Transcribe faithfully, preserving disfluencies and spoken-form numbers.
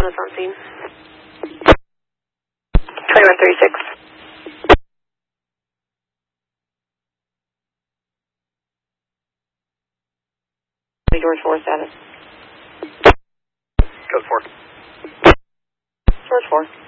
That's on scene. twenty-one thirty-six. George four status. Code four. George four.